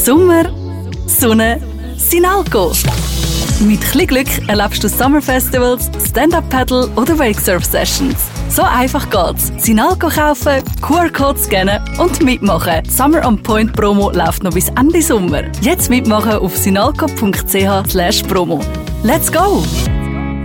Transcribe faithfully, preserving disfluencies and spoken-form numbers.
Sommer, Sonne, Sinalco. Mit chli Glück erlebst du Summer-Festivals, Stand-Up-Paddle oder Wakesurf-Sessions. So einfach geht's. Sinalco kaufen, Q R-Code scannen und mitmachen. Summer on Point Promo läuft noch bis Ende Sommer. Jetzt mitmachen auf sinalco punkt c h slash promo. Let's go!